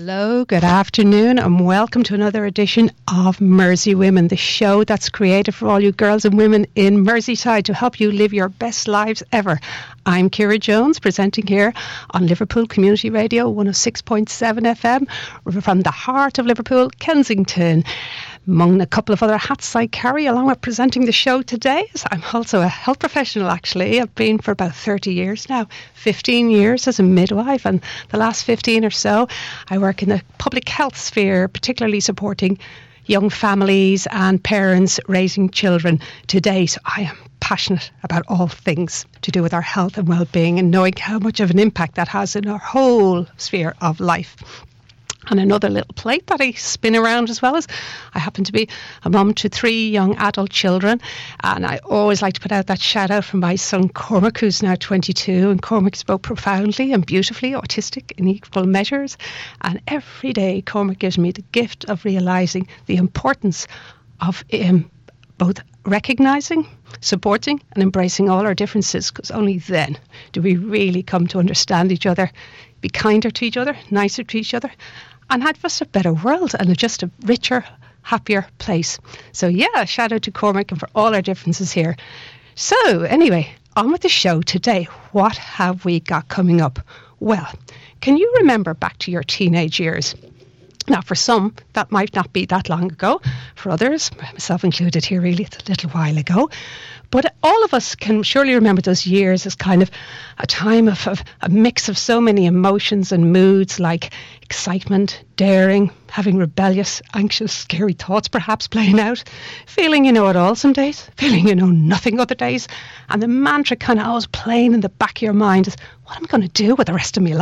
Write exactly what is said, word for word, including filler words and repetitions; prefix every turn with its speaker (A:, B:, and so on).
A: Hello, good afternoon, and welcome to another edition of Mersey Women, the show that's created for all you girls and women in Merseyside to help you live your best lives ever. I'm Ciara Jones, presenting here on Liverpool Community Radio one oh six point seven F M. We're from the heart of Liverpool, Kensington. Among a couple of other hats I carry along with presenting the show today, I'm also a health professional actually. I've been for about thirty years now, fifteen years as a midwife, and the last fifteen or so I work in the public health sphere, particularly supporting young families and parents raising children today. So I am passionate about all things to do with our health and well-being and knowing how much of an impact that has in our whole sphere of life. And another little plate that I spin around as well is I happen to be a mum to three young adult children, and I always like to put out that shout out from my son Cormac, who's now twenty-two, and Cormac is both profoundly and beautifully autistic in equal measures, and every day Cormac gives me the gift of realising the importance of um, both recognising, supporting and embracing all our differences, because only then do we really come to understand each other, be kinder to each other, nicer to each other, and have us a better world and just a richer, happier place. So yeah, shout out to Cormac and for all our differences here. So anyway, on with the show today. What have we got coming up? Well, can you remember back to your teenage years? Now, for some, that might not be that long ago. For others, myself included here, really, it's a little while ago. But all of us can surely remember those years as kind of a time of, of a mix of so many emotions and moods, like excitement, daring, having rebellious, anxious, scary thoughts perhaps playing out, feeling you know it all some days, feeling you know nothing other days, and the mantra kind of always playing in the back of your mind is, what am I going to do with the rest of my life?